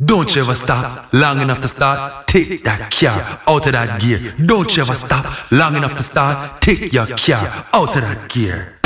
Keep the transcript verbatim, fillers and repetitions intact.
Don't you ever stop long enough to start. Take that car out of that gear. Don't you ever stop long enough to start. Take your car out of that gear.